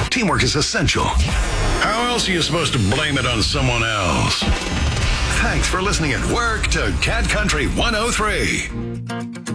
Teamwork is essential. How else are you supposed to blame it on someone else? Thanks for listening at work to Cat Country 103.